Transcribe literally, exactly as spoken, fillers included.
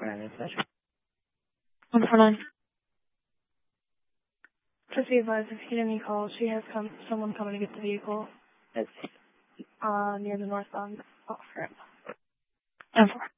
nine, dispatch. one four nine. Just be advised, if you get any calls, she has come, someone coming to get the vehicle. It's uh, near the northbound off ramp. ten four.